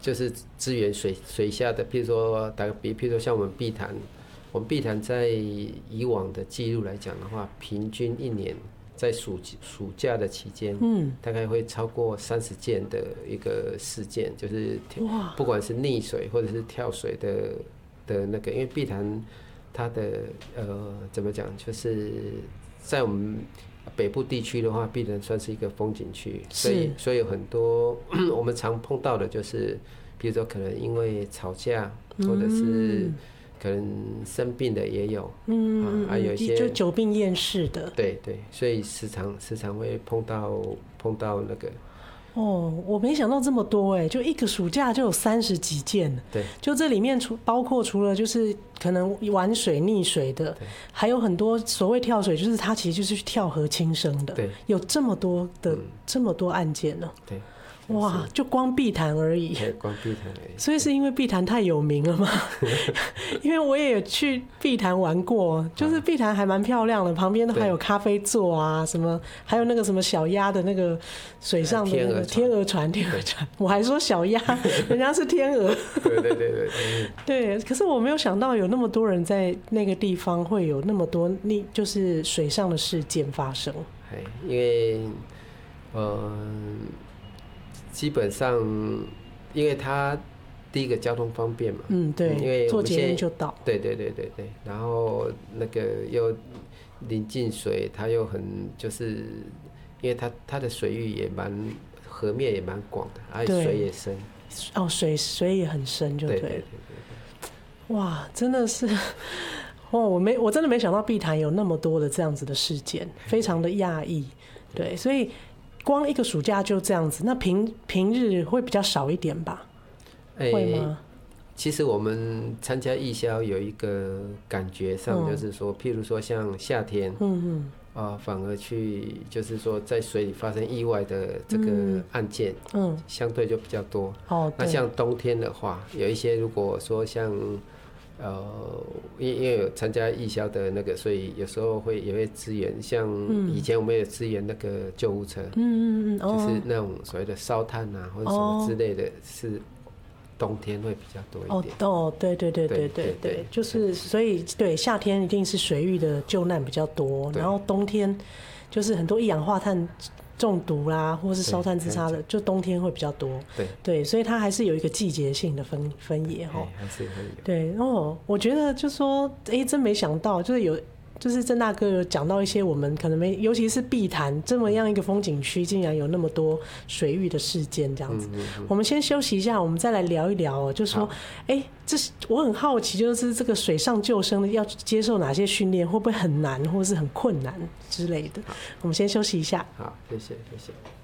就是支援水下的，譬如说打个比，譬如说像我们碧潭在以往的记录来讲的话，平均一年在暑假的期间，大概会超过30件的一个事件，就是不管是溺水或者是跳水的那个，因为碧潭它的怎么讲，就是在我们北部地区的话，碧潭算是一个风景区，所以有很多我们常碰到的就是，比如说可能因为吵架，或者是可能生病的也有，有一些就久病厌世的， 对，所以时常会碰到那个。 我没想到这么多就一个暑假就有30几件。 对， 就这里面包括除了就是可能玩水溺水的，还有很多所谓跳水，就是他其实就是去跳河轻生的。 对， 有这么多案件呢。 对。 哇，就光碧潭而已。 光碧潭而已。 所以是因为碧潭太有名了吗？因为我也有去碧潭玩过，就是碧潭还蛮漂亮的，旁边都还有咖啡座啊，什么还有那个什么小鸭的那个水上的那个天鹅船，我还说小鸭，人家是天鹅。对，可是我没有想到有那么多人在那个地方会有那么多就是水上的事件发生。 因为基本上，因为它第一个交通方便嘛， 对， 因为坐捷运就到， 对，然后那个又临近水，它又很就是因为它的水域也河面也蛮广的，而且水也深， 水也很深，就对。哇，真的是，我真的没想到碧潭有那么多的这样子的事件，非常的讶异，对，所以。光一个暑假就这样子，那平日会比较少一点吧？会吗？ 其实我们参加义消有一个感觉上，就是说，譬如说像夏天，反而去就是说在水里发生意外的这个案件，相对就比较多。那像冬天的话，有一些如果说像。因为有参加义消的那个，所以有时候也会支援，像以前我们也支援那个救护车，就是那种所谓的烧炭啊或者什么之类的，是冬天会比较多一点。 对，就是所以对夏天一定是水域的救难比较多，然后冬天就是很多一氧化碳中毒啦，或是烧炭自杀的，就冬天会比较多。对，所以它还是有一个季节性的分野哈。 还是会有。 对，我觉得就说，真没想到，就是郑大哥有讲到一些我们可能尤其是碧潭这么样一个风景区，竟然有那么多水域的事件这样子。我们先休息一下，我们再来聊一聊就说，我很好奇，就是这个水上救生要接受哪些训练，会不会很难，或是很困难之类的？我们先休息一下。 好，谢谢。